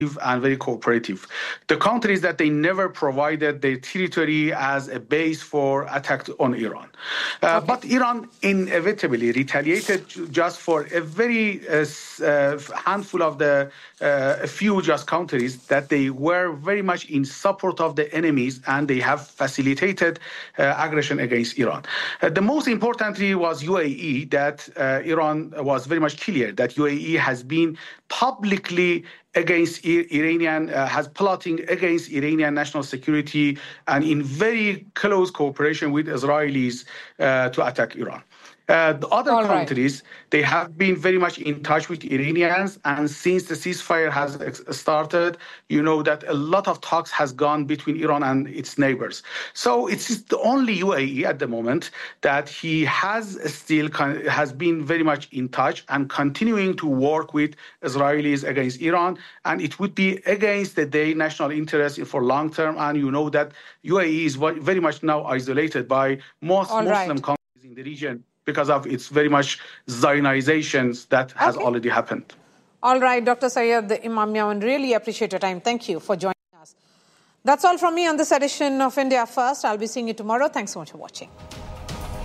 and very cooperative. The countries that they never provided their territory as a base for attack on Iran. But Iran inevitably retaliated just for a very handful of the a few just countries that they were very much in support of the enemies, and they have facilitated aggression against Iran. The most importantly was UAE, that Iran was very much clear that UAE has been publicly against Iranian, has plotting against Iranian national security and in very close cooperation with Israelis to attack Iran. The other countries, they have been very much in touch with Iranians, and since the ceasefire has started, you know that a lot of talks has gone between Iran and its neighbors. So it's the only UAE at the moment that he has been very much in touch and continuing to work with Israelis against Iran, and it would be against the national interest for long term. And you know that UAE is very much now isolated by most Muslim countries in the region, because of its very much Zionizations that has already happened. All right, Dr. Syed Imam Yaman, really appreciate your time. Thank you for joining us. That's all from me on this edition of India First. I'll be seeing you tomorrow. Thanks so much for watching.